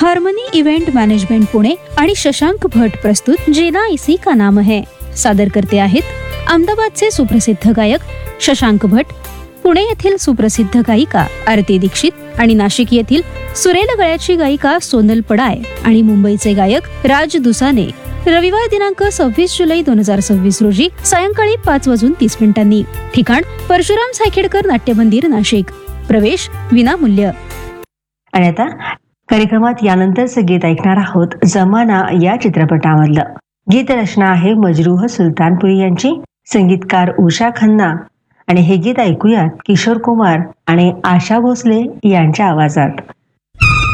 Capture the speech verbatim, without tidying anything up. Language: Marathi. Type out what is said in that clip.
हार्मनी इव्हेंट मॅनेजमेंट पुणे आणि शशांक भट प्रस्तुत जीना इसी का नाम है. सादर करते आहेत अहमदाबादचे सुप्रसिद्ध गायक शशांक भट, पुणे येथील सुप्रसिद्ध गायिका आरती दीक्षित आणि नाशिक येथील सुरेल गळ्याची गायिका सोनल पडाय आणि मुंबईचे गायक राज दुसाने. रविवार दिनांक सव्वीस जुलै दोन हजार सव्वीस रोजी सायंकाळी पाच वाजून तीस मिनिटांनी. ठिकाण परशुराम सायखेडकर नाट्य मंदिर नाशिक. प्रवेश विनामूल्य. आणि आता कार्यक्रमात यानंतरचं गीत ऐकणार आहोत जमाना या चित्रपटामधलं. गीत रचना आहे मजरूह सुलतानपुरी यांची, संगीतकार उषा खन्ना. आणि हे गीत ऐकूयात किशोर कुमार आणि आशा भोसले यांच्या आवाजात.